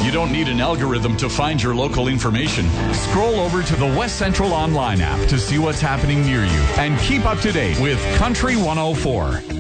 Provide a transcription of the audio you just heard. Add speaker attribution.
Speaker 1: You don't need an algorithm to find your local information. Scroll over to the West Central Online app to see what's happening near you and keep up to date with Country 104.